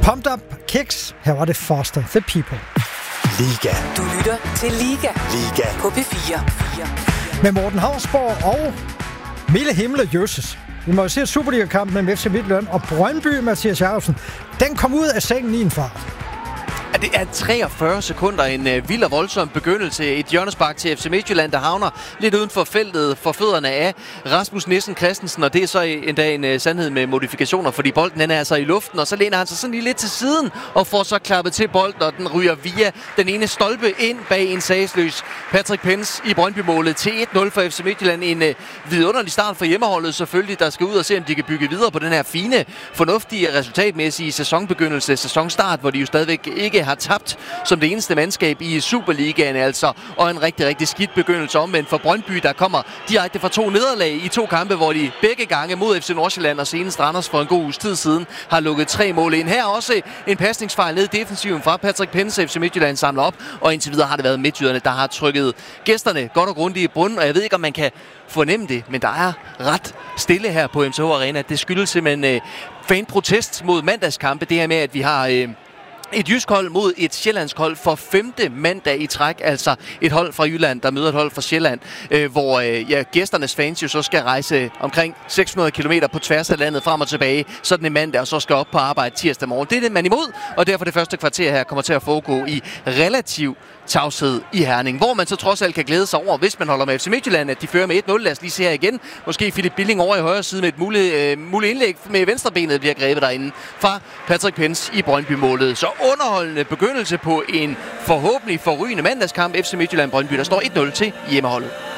Pumped Up Kicks. Her var det Foster the People. Liga. Du lytter til Liga. Liga. På P4. Med Morten Hausborg og Mille Himmel Jøsses. Vi må jo se Superliga-kamp mellem FC Midtjylland og Brøndby, Mathias Jacobsen. Den kom ud af sengen i en fart. Det er 43 sekunder, en vild og voldsom begyndelse. Et hjørnespark til FC Midtjylland, der havner lidt uden for feltet for fødderne af Rasmus Nissen Christensen, og det er så endda en sandhed med modifikationer, fordi bolden den er altså i luften, og så læner han sig sådan lige lidt til siden og får så klappet til bolden, og den ryger via den ene stolpe ind bag en sagsløs Patrick Pence i Brøndby-målet til 1-0 for FC Midtjylland. En vidunderlig start for hjemmeholdet selvfølgelig, der skal ud og se, om de kan bygge videre på den her fine, fornuftige, resultatmæssige sæsonstart, hvor de jo stadigvæk ikke har tabt som det eneste mandskab i Superligaen altså, og en rigtig, rigtig skidt begyndelse omvendt for Brøndby, der kommer direkte fra 2 nederlag i 2 kampe, hvor de begge gange mod FC Nordsjælland og senest Randers for en god uges tid siden har lukket 3 mål ind. Her også en pasningsfejl ned i defensiven fra Patrick Pence. FC Midtjylland samler op, og indtil videre har det været midtjyderne, der har trykket gæsterne godt og grundigt i bunden, og jeg ved ikke, om man kan fornemme det, men der er ret stille her på MTH Arena. Det skyldes simpelthen fanprotest mod mandagskampe, det her med, at vi har et jysk hold mod et sjællandsk hold for 5. mandag i træk, altså et hold fra Jylland, der møder et hold fra Sjælland, hvor gæsternes fans jo så skal rejse omkring 600 km på tværs af landet frem og tilbage, sådan en mandag, og så skal op på arbejde tirsdag morgen. Det er det, man imod, og derfor det første kvarter her kommer til at foregå i relativ tavshed i Herning, hvor man så trods alt kan glæde sig over, hvis man holder med FC Midtjylland, at de fører med 1-0. Lad os lige se her igen. Måske Philip Billing over i højre side med et muligt indlæg med venstrebenet bliver grebet derinde fra Patrick Pence i Brøndby-målet. Så underholdende begyndelse på en forhåbentlig forrygende mandagskamp FC Midtjylland-Brøndby. Der står 1-0 til hjemmeholdet.